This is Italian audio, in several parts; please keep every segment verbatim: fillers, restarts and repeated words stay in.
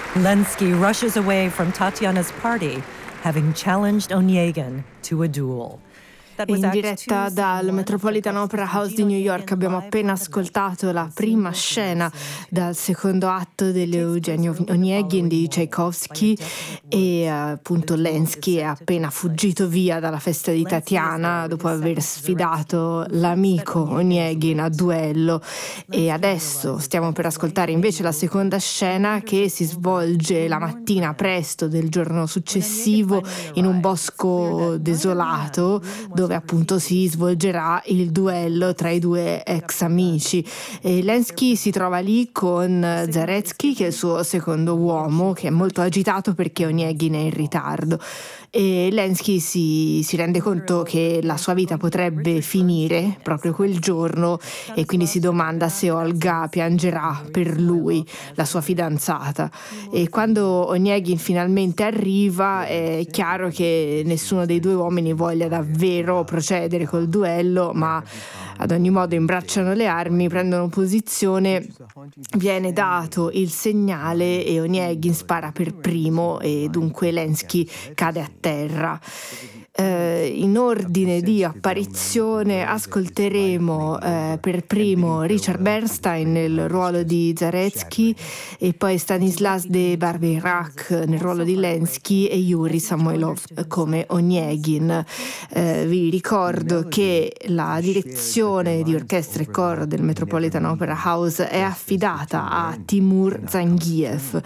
Lenski rushes away from Tatiana's party, having challenged Onegin to a duel. In diretta dal Metropolitan Opera House di New York abbiamo appena ascoltato la prima scena dal secondo atto dell'Eugenio Onegin di Tchaikovsky e appunto Lenski è appena fuggito via dalla festa di Tatiana dopo aver sfidato l'amico Onegin a duello, e adesso stiamo per ascoltare invece la seconda scena che si svolge la mattina presto del giorno successivo in un bosco desolato dove appunto si svolgerà il duello tra i due ex amici. E Lenski si trova lì con Zaretsky, che è il suo secondo uomo, che è molto agitato perché Onegin è in ritardo, e Lenski si, si rende conto che la sua vita potrebbe finire proprio quel giorno e quindi si domanda se Olga piangerà per lui, la sua fidanzata. E quando Onegin finalmente arriva è chiaro che nessuno dei due uomini voglia davvero procedere col duello, ma ad ogni modo imbracciano le armi, prendono posizione, viene dato il segnale e Onegin spara per primo e dunque Lenski cade a terra. Eh, in ordine di apparizione ascolteremo eh, per primo Richard Bernstein nel ruolo di Zaretsky e poi Stanislas de Barbeyrac nel ruolo di Lenski e Yuri Samoilov come Onegin. Eh, vi ricordo che la direzione di orchestra e coro del Metropolitan Opera House è affidata a Timur Zangiev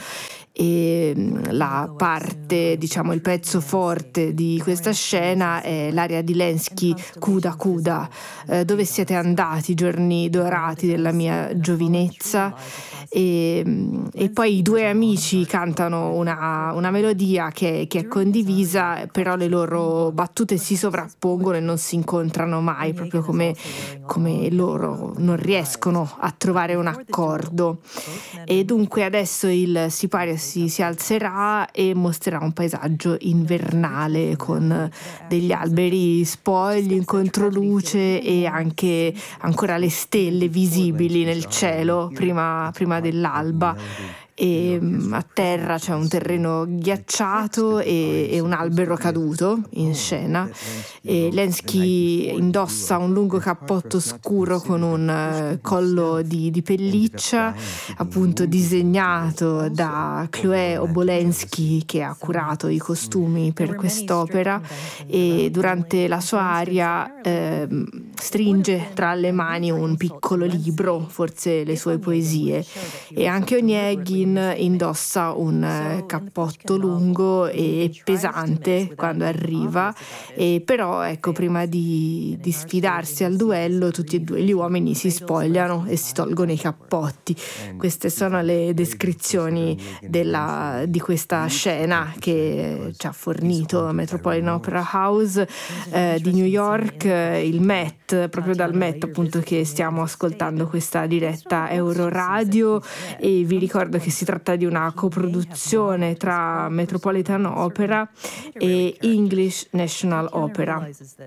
e la parte, diciamo il pezzo forte di questa scena è l'aria di Lenski Kuda Kuda, eh, dove siete andati i giorni dorati della mia giovinezza, e, e poi i due amici cantano una, una melodia che, che è condivisa, però le loro battute si sovrappongono e non si incontrano mai, proprio come, come loro non riescono a trovare un accordo. E dunque adesso il sipario si, si alzerà e mostrerà un paesaggio invernale con degli alberi spogli in controluce e anche ancora le stelle visibili nel cielo prima, prima dell'alba. E a terra c'è un terreno ghiacciato e, e un albero caduto in scena, e Lenski indossa un lungo cappotto scuro con un uh, collo di, di pelliccia, appunto disegnato da Chloé Obolensky, che ha curato i costumi per quest'opera, e durante la sua aria eh, stringe tra le mani un piccolo libro, forse le sue poesie, e anche Onegin indossa un eh, cappotto lungo e pesante quando arriva, e però ecco prima di, di sfidarsi al duello tutti e due gli uomini si spogliano e si tolgono i cappotti. Queste sono le descrizioni della, di questa scena che ci ha fornito Metropolitan Opera House eh, di New York, eh, il Met, proprio dal Met appunto che stiamo ascoltando questa diretta Euroradio, e vi ricordo che si tratta di una coproduzione tra Metropolitan Opera e English National Opera,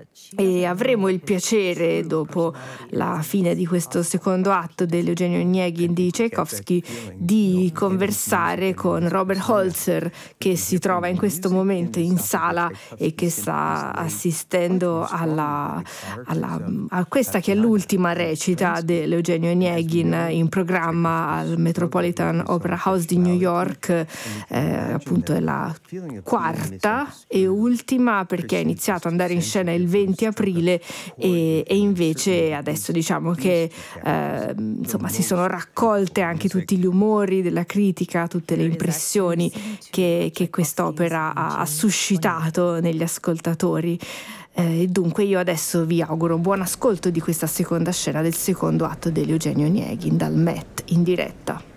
e avremo il piacere, dopo la fine di questo secondo atto dell'Eugenio Onegin di Tchaikovsky, di conversare con Robert Holzer, che si trova in questo momento in sala e che sta assistendo alla, alla, a questa che è l'ultima recita dell'Eugenio Onegin in programma al Metropolitan Opera House di New York, eh, appunto è la quarta e ultima, perché ha iniziato ad andare in scena il venti aprile e, e invece adesso diciamo che eh, insomma si sono raccolte anche tutti gli umori della critica, tutte le impressioni che, che quest'opera ha, ha suscitato negli ascoltatori. E eh, dunque io adesso vi auguro un buon ascolto di questa seconda scena del secondo atto dell'Eugenio Onegin dal Met in diretta.